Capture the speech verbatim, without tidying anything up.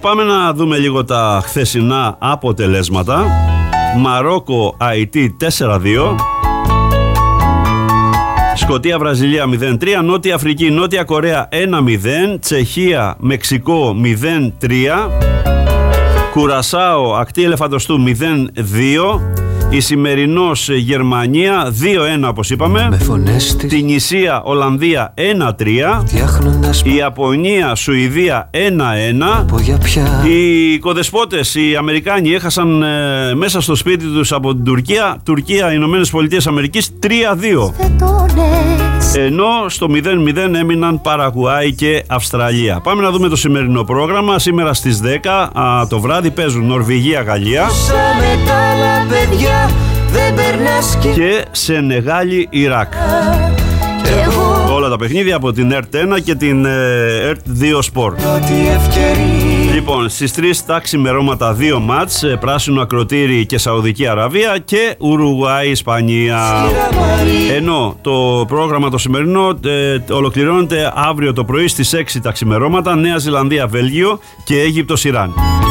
πάμε να δούμε λίγο τα χθεσινά αποτελέσματα. Μαρόκο Αϊτή τέσσερα δύο, Σκωτία Βραζιλία μηδέν τρία, Νότια Αφρική Νότια Κορέα ένα μηδέν, Τσεχία Μεξικό μηδέν τρία, Κουρασάο Ακτή Ελεφαντοστού μηδέν δύο, Ισημερινός Γερμανία δύο ένα όπως είπαμε, Τινησία Ολλανδία ένα τρία, η Ιαπωνία Σουηδία ένα ένα, οι κοδεσπότες οι Αμερικάνοι έχασαν ε, μέσα στο σπίτι τους από την Τουρκία, Τουρκία Ηνωμένες Πολιτείες Αμερικής τρία δύο, ενώ στο μηδέν μηδέν έμειναν Παραγουάη και Αυστραλία. Πάμε να δούμε το σημερινό πρόγραμμα. Σήμερα στις δέκα α, το βράδυ παίζουν Νορβηγία Γαλλία και Σενεγάλη Ιράκ. Όλα τα παιχνίδια από την ΕΡΤ ένα και την ε, ΕΡΤ δύο Σπορ. Λοιπόν, στις τρεις τα ξημερώματα δύο μάτς, Πράσινο Ακροτήρι και Σαουδική Αραβία και Ουρουγουάη Ισπανία. Ενώ το πρόγραμμα το σημερινό ε, ολοκληρώνεται αύριο το πρωί στις έξι τα ξημερώματα, Νέα Ζηλανδία Βέλγιο και Αίγυπτος Ιράν.